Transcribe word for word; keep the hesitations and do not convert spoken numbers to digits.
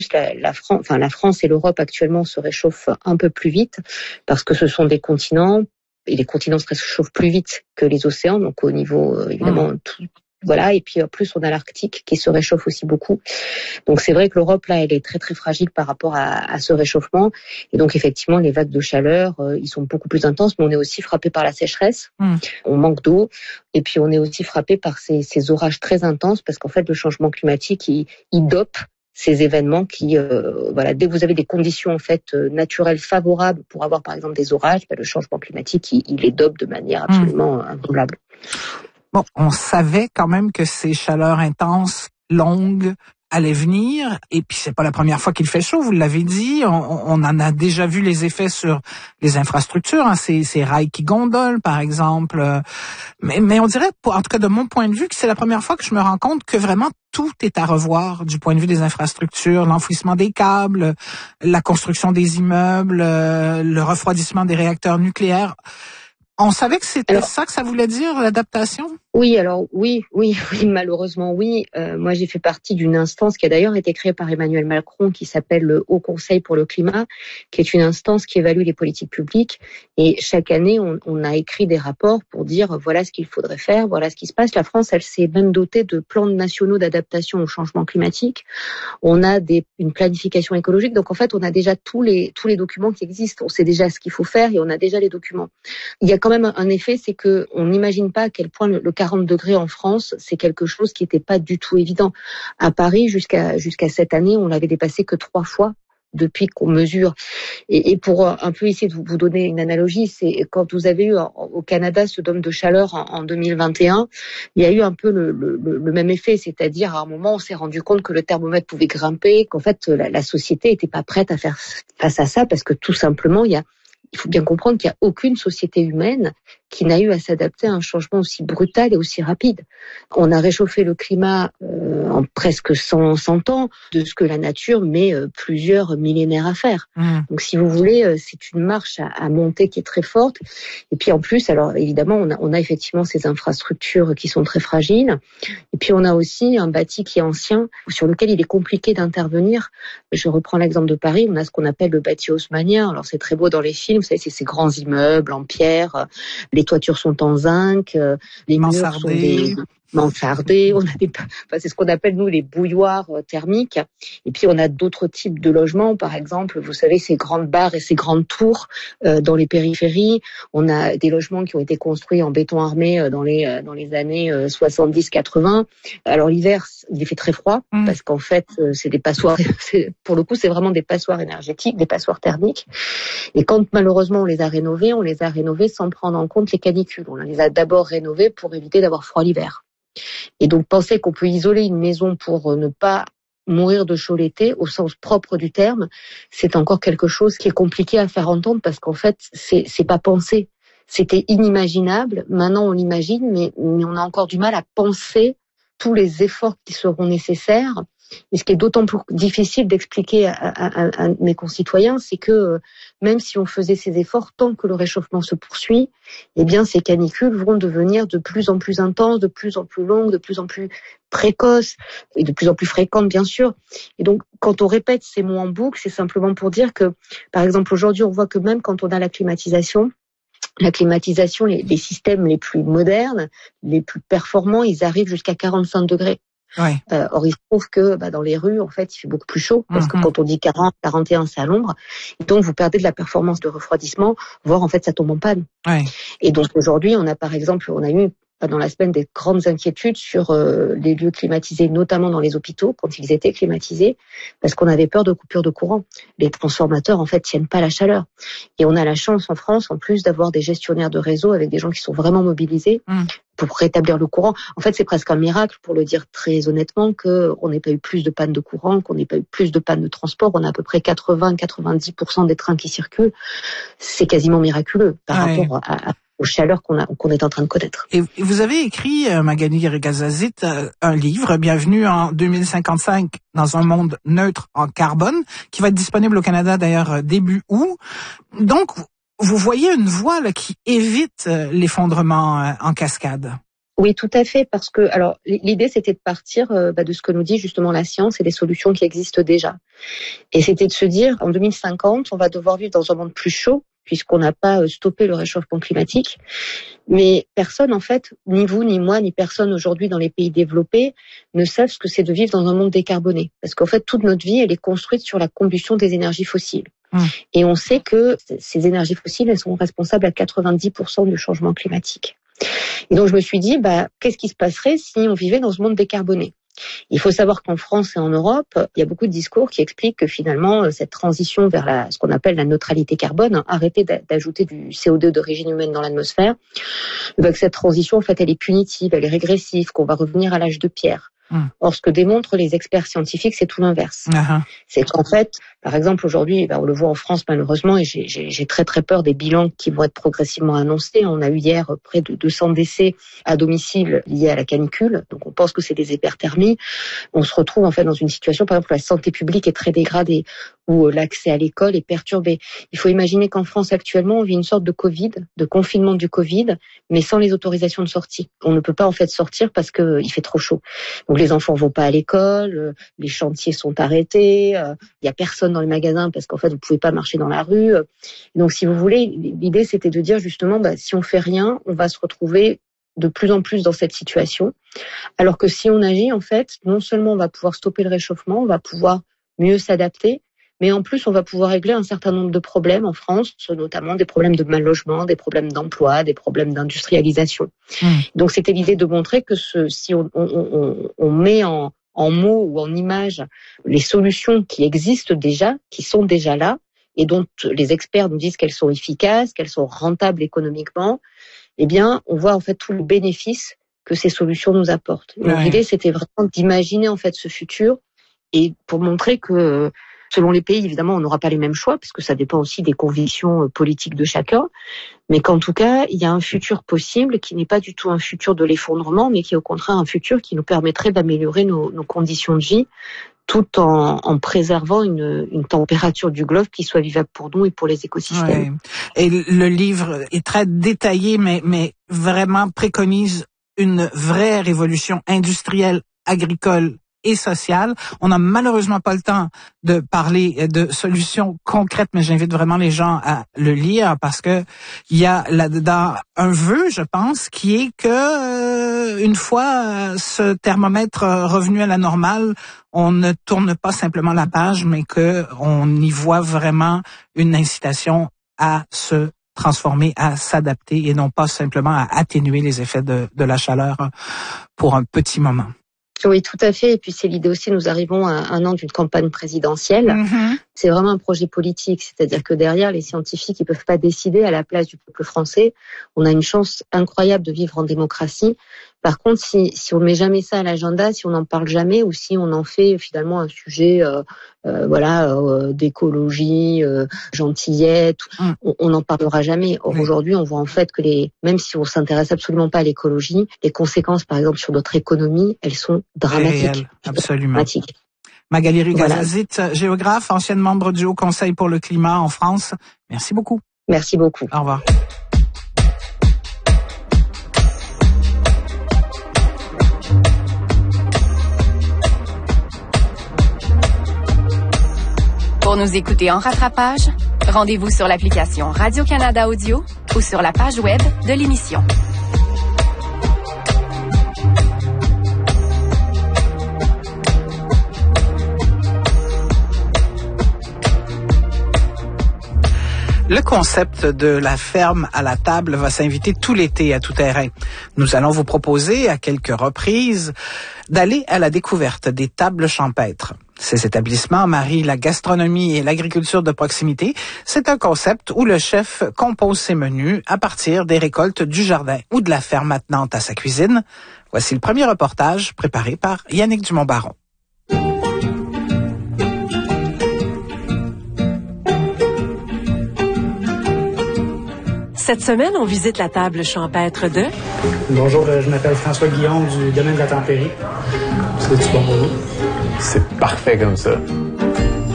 la, la France, enfin la France et l'Europe actuellement se réchauffent un peu plus vite parce que ce sont des continents et les continents se réchauffent plus vite que les océans, donc au niveau euh, évidemment mmh. tout. Voilà, et puis en plus on a l'Arctique qui se réchauffe aussi beaucoup. Donc c'est vrai que l'Europe là, elle est très très fragile par rapport à, à ce réchauffement. Et donc effectivement les vagues de chaleur, euh, ils sont beaucoup plus intenses, mais on est aussi frappé par la sécheresse. Mmh. On manque d'eau, et puis on est aussi frappé par ces, ces orages très intenses parce qu'en fait le changement climatique, il, il dope ces événements qui, euh, voilà, dès que vous avez des conditions en fait euh, naturelles favorables pour avoir par exemple des orages, ben, le changement climatique, il, il les dope de manière absolument mmh. incontrôlable. Bon, on savait quand même que ces chaleurs intenses, longues, allaient venir. Et puis, c'est pas la première fois qu'il fait chaud, vous l'avez dit. On, on en a déjà vu les effets sur les infrastructures, hein, ces, ces rails qui gondolent, par exemple. Mais, mais on dirait, en tout cas de mon point de vue, que c'est la première fois que je me rends compte que vraiment tout est à revoir du point de vue des infrastructures, l'enfouissement des câbles, la construction des immeubles, le refroidissement des réacteurs nucléaires. On savait que c'était alors, ça que ça voulait dire, l'adaptation? Oui, alors oui, oui, oui, malheureusement oui. Euh, moi, j'ai fait partie d'une instance qui a d'ailleurs été créée par Emmanuel Macron, qui s'appelle le Haut Conseil pour le climat, qui est une instance qui évalue les politiques publiques. Et chaque année, on, on a écrit des rapports pour dire voilà ce qu'il faudrait faire, voilà ce qui se passe. La France, elle s'est même dotée de plans nationaux d'adaptation au changement climatique. On a des, une planification écologique. Donc en fait, on a déjà tous les tous les documents qui existent. On sait déjà ce qu'il faut faire et on a déjà les documents. Il y a quand même un effet, c'est que on n'imagine pas à quel point le, le quarante degrés en France, c'est quelque chose qui n'était pas du tout évident. À Paris, jusqu'à jusqu'à cette année, on l'avait dépassé que trois fois depuis qu'on mesure. Et, et pour un peu essayer de vous donner une analogie, c'est quand vous avez eu au Canada ce dôme de chaleur en, en deux mille vingt et un, il y a eu un peu le, le, le même effet, c'est-à-dire à un moment, on s'est rendu compte que le thermomètre pouvait grimper, qu'en fait, la, la société n'était pas prête à faire face à ça parce que tout simplement, il y a Il faut bien comprendre qu'il n'y a aucune société humaine qui n'a eu à s'adapter à un changement aussi brutal et aussi rapide. On a réchauffé le climat euh, en presque cent, cent ans de ce que la nature met euh, plusieurs millénaires à faire. Mmh. Donc si vous voulez, euh, c'est une marche à, à monter qui est très forte. Et puis en plus, alors évidemment, on a, on a effectivement ces infrastructures qui sont très fragiles. Et puis on a aussi un bâti qui est ancien, sur lequel il est compliqué d'intervenir. Je reprends l'exemple de Paris, on a ce qu'on appelle le bâti haussmannien. Alors c'est très beau dans les films, vous savez, c'est ces grands immeubles en pierre, les toitures sont en zinc, les murs sont des mansardés, on a des, enfin, c'est ce qu'on appelle nous les bouilloires thermiques. Et puis on a d'autres types de logements, par exemple, vous savez, ces grandes barres et ces grandes tours euh, dans les périphéries. On a des logements qui ont été construits en béton armé dans les dans les années soixante-dix quatre-vingts. Alors l'hiver, il fait très froid mmh. parce qu'en fait, c'est des passoires. C'est, pour le coup, c'est vraiment des passoires énergétiques, des passoires thermiques. Et quand malheureusement on les a rénovés, on les a rénovés sans prendre en compte les canicules. On les a d'abord rénovés pour éviter d'avoir froid l'hiver. Et donc penser qu'on peut isoler une maison pour ne pas mourir de chaud l'été, au sens propre du terme, c'est encore quelque chose qui est compliqué à faire entendre parce qu'en fait, c'est, c'est pas pensé. C'était inimaginable. Maintenant, on l'imagine, mais, mais on a encore du mal à penser tous les efforts qui seront nécessaires. Et ce qui est d'autant plus difficile d'expliquer à, à, à, à mes concitoyens, c'est que euh, même si on faisait ces efforts, tant que le réchauffement se poursuit, eh bien ces canicules vont devenir de plus en plus intenses, de plus en plus longues, de plus en plus précoces et de plus en plus fréquentes, bien sûr. Et donc, quand on répète ces mots en boucle, c'est simplement pour dire que, par exemple, aujourd'hui, on voit que même quand on a la climatisation, la climatisation, les, les systèmes les plus modernes, les plus performants, ils arrivent jusqu'à quarante-cinq degrés. Ouais. Euh, or, il se trouve que bah, dans les rues, en fait, il fait beaucoup plus chaud parce mm-hmm. que quand on dit quarante, quarante et un, c'est à l'ombre. Et donc, vous perdez de la performance de refroidissement, voire en fait, ça tombe en panne. Ouais. Et donc, aujourd'hui, on a par exemple, on a eu dans la semaine des grandes inquiétudes sur euh, les lieux climatisés, notamment dans les hôpitaux, quand ils étaient climatisés, parce qu'on avait peur de coupure de courant. Les transformateurs, en fait, tiennent pas la chaleur. Et on a la chance en France, en plus, d'avoir des gestionnaires de réseau avec des gens qui sont vraiment mobilisés mm. pour rétablir le courant. En fait, c'est presque un miracle, pour le dire très honnêtement, qu'on n'ait pas eu plus de panne de courant, qu'on n'ait pas eu plus de panne de transport. On a à peu près quatre-vingts à quatre-vingt-dix pour cent des trains qui circulent. C'est quasiment miraculeux par ouais. rapport à, à aux chaleurs qu'on, a, qu'on est en train de connaître. Et vous avez écrit, euh, Magali Ghazazit, euh, un livre, Bienvenue en deux mille cinquante-cinq dans un monde neutre en carbone, qui va être disponible au Canada d'ailleurs début août. Donc, vous voyez une voie là, qui évite euh, l'effondrement euh, en cascade. Oui, tout à fait, parce que alors l'idée c'était de partir euh, bah, de ce que nous dit justement la science et des solutions qui existent déjà. Et c'était de se dire, en deux mille cinquante, on va devoir vivre dans un monde plus chaud, puisqu'on n'a pas stoppé le réchauffement climatique. Mais personne, en fait, ni vous, ni moi, ni personne aujourd'hui dans les pays développés ne savent ce que c'est de vivre dans un monde décarboné. Parce qu'en fait, toute notre vie, elle est construite sur la combustion des énergies fossiles. Mmh. Et on sait que ces énergies fossiles, elles sont responsables à quatre-vingt-dix pour cent du changement climatique. Et donc, je me suis dit, bah, qu'est-ce qui se passerait si on vivait dans ce monde décarboné ? Il faut savoir qu'en France et en Europe, il y a beaucoup de discours qui expliquent que finalement, cette transition vers la, ce qu'on appelle la neutralité carbone, hein, arrêter d'ajouter du C O deux d'origine humaine dans l'atmosphère, que cette transition, en fait, elle est punitive, elle est régressive, qu'on va revenir à l'âge de pierre. Mmh. Or, ce que démontrent les experts scientifiques, c'est tout l'inverse. Uh-huh. C'est qu'en fait, par exemple, aujourd'hui, ben, on le voit en France malheureusement, et j'ai, j'ai, j'ai très très peur des bilans qui vont être progressivement annoncés. On a eu hier près de deux cents décès à domicile liés à la canicule, donc on pense que c'est des hyperthermies. On se retrouve en fait dans une situation, par exemple, où la santé publique est très dégradée, où l'accès à l'école est perturbé. Il faut imaginer qu'en France actuellement, on vit une sorte de Covid, de confinement du Covid, mais sans les autorisations de sortie. On ne peut pas en fait sortir parce que il fait trop chaud. Donc les enfants vont pas à l'école, les chantiers sont arrêtés, il y a personne dans les magasins parce qu'en fait vous pouvez pas marcher dans la rue. Donc si vous voulez, l'idée c'était de dire justement, bah, si on fait rien, on va se retrouver de plus en plus dans cette situation. Alors que si on agit, en fait, non seulement on va pouvoir stopper le réchauffement, on va pouvoir mieux s'adapter, mais en plus, on va pouvoir régler un certain nombre de problèmes en France, notamment des problèmes de mal logement, des problèmes d'emploi, des problèmes d'industrialisation. Mmh. Donc, c'était l'idée de montrer que ce, si on, on, on, on met en, en mots ou en images les solutions qui existent déjà, qui sont déjà là, et dont les experts nous disent qu'elles sont efficaces, qu'elles sont rentables économiquement, eh bien, on voit en fait tout le bénéfice que ces solutions nous apportent. Donc, ouais. L'idée, c'était vraiment d'imaginer en fait ce futur, et pour montrer que selon les pays, évidemment, on n'aura pas les mêmes choix, parce que ça dépend aussi des convictions politiques de chacun, mais qu'en tout cas, il y a un futur possible qui n'est pas du tout un futur de l'effondrement, mais qui est au contraire un futur qui nous permettrait d'améliorer nos, nos conditions de vie, tout en, en préservant une, une température du globe qui soit vivable pour nous et pour les écosystèmes. Ouais. Et le livre est très détaillé, mais, mais vraiment préconise une vraie révolution industrielle, agricole et sociale. On n'a malheureusement pas le temps de parler de solutions concrètes, mais j'invite vraiment les gens à le lire parce que il y a là-dedans un vœu, je pense, qui est que euh, une fois euh, ce thermomètre revenu à la normale, on ne tourne pas simplement la page, mais que on y voit vraiment une incitation à se transformer, à s'adapter et non pas simplement à atténuer les effets de, de la chaleur pour un petit moment. Oui, tout à fait. Et puis c'est l'idée aussi, nous arrivons à un an d'une campagne présidentielle. Mm-hmm. C'est vraiment un projet politique, c'est-à-dire que derrière, les scientifiques, ils peuvent pas décider à la place du peuple français. On a une chance incroyable de vivre en démocratie. Par contre, si, si on met jamais ça à l'agenda, si on n'en parle jamais, ou si on en fait finalement un sujet, euh, euh, voilà, euh, d'écologie, euh, gentillette, mm. on n'en parlera jamais. Or, oui. Aujourd'hui, on voit en fait que les, même si on s'intéresse absolument pas à l'écologie, les conséquences, par exemple, sur notre économie, elles sont dramatiques. Réel, absolument. Dramatiques. Magali Rugazazit, voilà. Géographe, ancienne membre du Haut Conseil pour le climat en France. Merci beaucoup. Merci beaucoup. Au revoir. Pour nous écouter en rattrapage, rendez-vous sur l'application Radio-Canada Audio ou sur la page web de l'émission. Le concept de la ferme à la table va s'inviter tout l'été à Tout Terrain. Nous allons vous proposer à quelques reprises d'aller à la découverte des tables champêtres. Ces établissements marient la gastronomie et l'agriculture de proximité. C'est un concept où le chef compose ses menus à partir des récoltes du jardin ou de la ferme attenante à sa cuisine. Voici le premier reportage préparé par Yannick Dumont-Baron. Cette semaine, on visite la table champêtre de... Bonjour, je m'appelle François Guillon du domaine de la Tempérie. C'est-tu bon pour vous? C'est parfait comme ça.